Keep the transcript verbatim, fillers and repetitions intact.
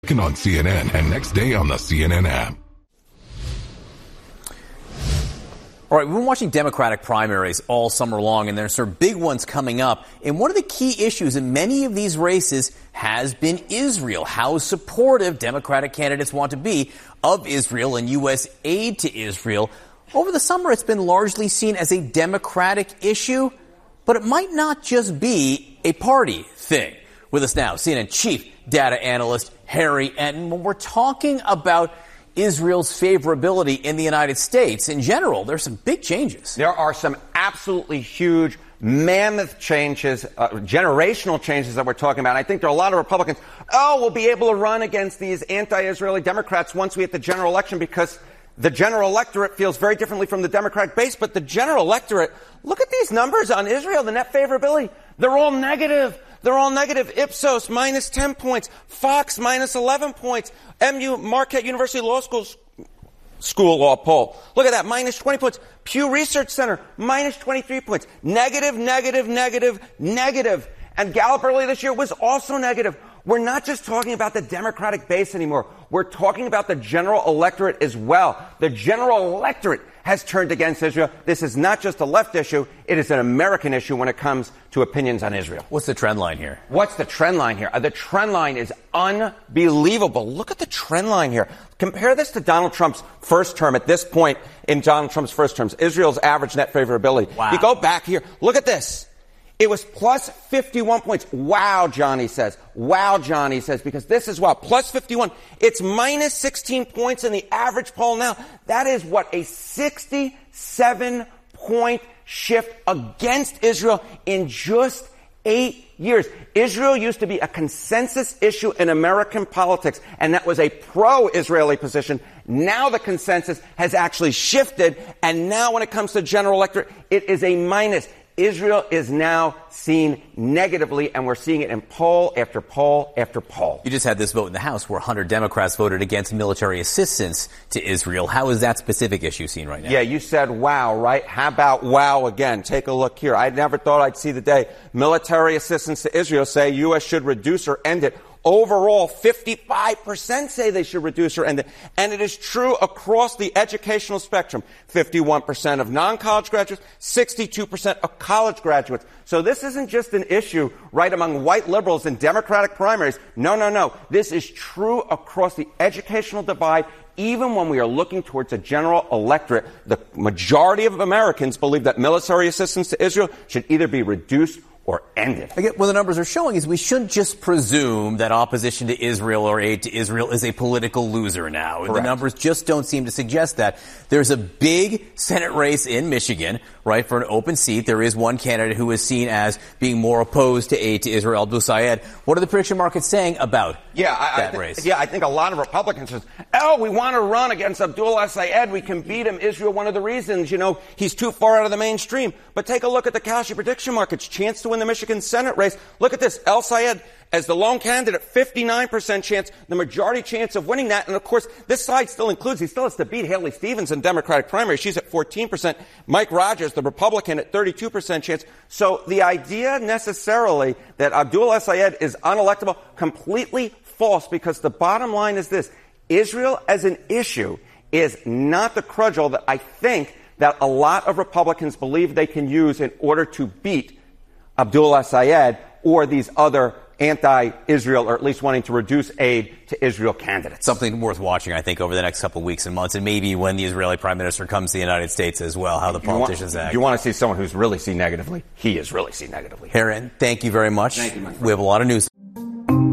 on C N N and next day on the C N N app. All right, we've been watching Democratic primaries all summer long, and there's some big ones coming up. And one of the key issues in many of these races has been Israel, how supportive Democratic candidates want to be of Israel and U S aid to Israel. Over the summer, it's been largely seen as a Democratic issue, but it might not just be a party thing. With us now, C N N chief data analyst Harry Enten. When we're talking about Israel's favorability in the United States in general, there's some big changes. There are some absolutely huge, mammoth changes, uh, generational changes that we're talking about. I think there are a lot of Republicans, oh, we'll be able to run against these anti-Israeli Democrats once we hit the general election because the general electorate feels very differently from the Democratic base. But the general electorate, look at these numbers on Israel, the net favorability. They're all negative. They're all negative. Ipsos, minus ten points. Fox, minus eleven points. M U, Marquette University Law School School Law poll. Look at that, minus twenty points. Pew Research Center, minus twenty-three points. Negative, negative, negative, negative. And Gallup earlier this year was also negative. We're not just talking about the Democratic base anymore. We're talking about the general electorate as well. The general electorate has turned against Israel. This is not just a left issue. It is an American issue when it comes to opinions on Israel. What's the trend line here? What's the trend line here? Uh, the trend line is unbelievable. Look at the trend line here. Compare this to Donald Trump's first term. At this point in Donald Trump's first terms, Israel's average net favorability. Wow. You go back here. Look at this. It was plus fifty-one points. Wow, Johnny says. Wow, Johnny says, because this is wow. Plus fifty-one. It's minus sixteen points in the average poll now. That is what, a sixty-seven point shift against Israel in just eight years. Israel used to be a consensus issue in American politics, and that was a pro-Israeli position. Now the consensus has actually shifted, and now when it comes to general electorate, it is a minus. Israel is now seen negatively, and we're seeing it in poll after poll after poll. You just had this vote in the House where one hundred Democrats voted against military assistance to Israel. How is that specific issue seen right now? Yeah, you said wow, right? How about wow again? Take a look here. I never thought I'd see the day military assistance to Israel say U S should reduce or end it. Overall, fifty-five percent say they should reduce or end it. And it is true across the educational spectrum. fifty-one percent of non-college graduates, sixty-two percent of college graduates. So this isn't just an issue right among white liberals in Democratic primaries. No, no, no. This is true across the educational divide. Even when we are looking towards a general electorate, the majority of Americans believe that military assistance to Israel should either be reduced or end it. Again, what the numbers are showing is we shouldn't just presume that opposition to Israel or aid to Israel is a political loser now. Correct. The numbers just don't seem to suggest that. There's a big Senate race in Michigan, right, for an open seat. There is one candidate who is seen as being more opposed to aid to Israel, Abdul Sayed. What are the prediction markets saying about yeah, I, that I th- race? Yeah, I think a lot of Republicans say, oh, we want to run against Abdullah Sayed. We can beat him. Israel, one of the reasons, you know, he's too far out of the mainstream. But take a look at the Kalshi prediction markets. Chance to win the Michigan Senate race. Look at this. El Sayed as the lone candidate, fifty-nine percent chance, the majority chance of winning that. And of course, this side still includes, he still has to beat Haley Stevens in Democratic primary. She's at fourteen percent. Mike Rogers, the Republican, at thirty-two percent chance. So the idea necessarily that Abdullah Sayed is unelectable, completely false, because the bottom line is this. Israel as an issue is not the cudgel that I think that a lot of Republicans believe they can use in order to beat Abdullah Sayed or these other anti-Israel, or at least wanting to reduce aid to Israel candidates. Something worth watching, I think, over the next couple of weeks and months, and maybe when the Israeli prime minister comes to the United States as well, how the politicians you want, act. You want to see someone who's really seen negatively? He is really seen negatively. Harry, thank you very much. Thank you, my friend. We have a lot of news.